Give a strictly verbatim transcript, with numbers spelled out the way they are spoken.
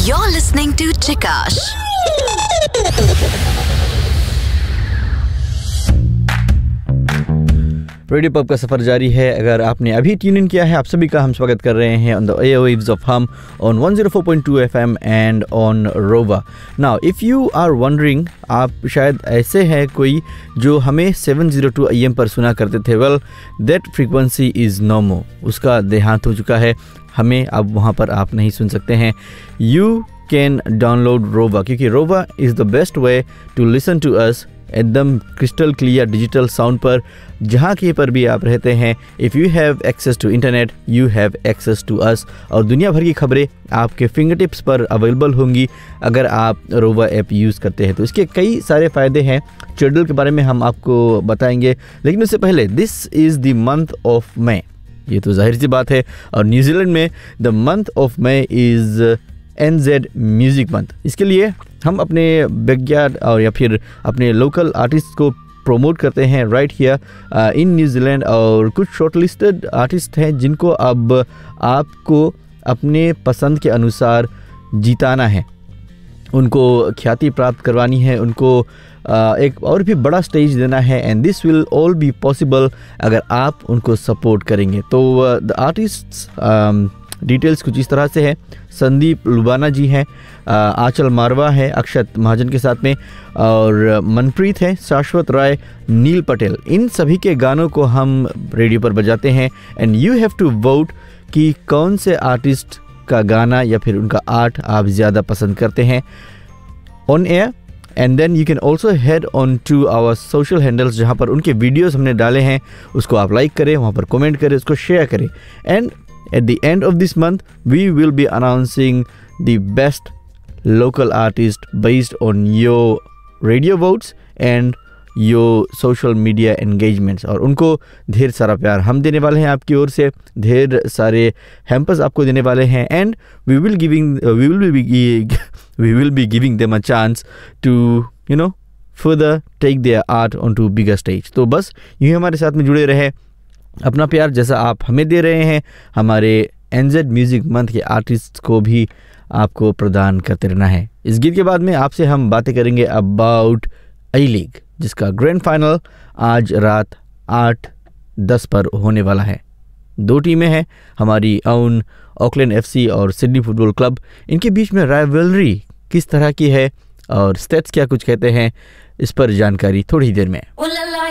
You're listening to Chikash. Radio pub का सफ़र जारी है। अगर आपने अभी ट्यून इन किया है, आप सभी का हम स्वागत कर रहे हैं ऑन द एयरवेव्स ऑफ हम on one zero four point two FM and on रोवा। Now if you are wondering, आप शायद ऐसे हैं कोई जो हमें सेवन ज़ीरो टू एएम पर सुना करते थे। Well, that frequency is no मोर, उसका देहांत हो चुका है। हमें अब वहाँ पर आप नहीं सुन सकते हैं। यू कैन डाउनलोड रोवा, क्योंकि रोवा is the best way to listen to us एकदम क्रिस्टल क्लियर डिजिटल साउंड पर, जहाँ कहीं पर भी आप रहते हैं। If you have access to internet, you have access to us. और दुनिया भर की खबरें आपके फिंगर टिप्स पर अवेलेबल होंगी अगर आप रोवा ऐप यूज़ करते हैं। तो इसके कई सारे फ़ायदे हैं। शेड्यूल के बारे में हम आपको बताएंगे, लेकिन उससे पहले this is the month of May. ये तो जाहिर सी बात है, और न्यूजीलैंड में the month of May is an Z music month. इसके लिए हम अपने बैकयार्ड और या फिर अपने लोकल आर्टिस्ट को प्रमोट करते हैं राइट हियर इन न्यूजीलैंड। और कुछ शॉर्टलिस्टेड आर्टिस्ट हैं जिनको अब आपको अपने पसंद के अनुसार जिताना है, उनको ख्याति प्राप्त करवानी है, उनको uh, एक और भी बड़ा स्टेज देना है। And this will all be possible अगर आप उनको सपोर्ट करेंगे। तो द आर्टिस्ट्स डिटेल्स कुछ इस तरह से है। संदीप लुबाना जी हैं, आंचल मारवा है अक्षत महाजन के साथ में, और मनप्रीत है, शाश्वत राय, नील पटेल। इन सभी के गानों को हम रेडियो पर बजाते हैं। And you have to vote कि कौन से आर्टिस्ट का गाना या फिर उनका आर्ट आप ज़्यादा पसंद करते हैं on air. And then you can also head on to our social handles, जहाँ पर उनके वीडियोस हमने डाले हैं, उसको आप लाइक करें, वहाँ पर कमेंट करें, उसको शेयर करें। And at the end of this month we will be announcing the best local artist based on your radio votes and your social media engagements। और उनको ढेर सारा प्यार हम देने वाले हैं आपकी ओर से, ढेर सारे हैम्पर्स आपको देने वाले हैं। And we will giving uh, we will be we will be giving them a chance to you know further take their art onto bigger stage। तो बस यूँ हमारे साथ में जुड़े रहे, अपना प्यार जैसा आप हमें दे रहे हैं, हमारे एनजेड म्यूज़िक मंथ के आर्टिस्ट को भी आपको प्रदान करते रहना है। इस गीत के बाद में आपसे हम बातें करेंगे अबाउट आई लीग, जिसका ग्रैंड फाइनल आज रात आठ दस पर होने वाला है। दो टीमें हैं, हमारी ओन ऑकलैंड एफसी और सिडनी फुटबॉल क्लब। इनके बीच में राइवलरी किस तरह की है और स्टेट्स क्या कुछ कहते हैं, इस पर जानकारी थोड़ी देर में।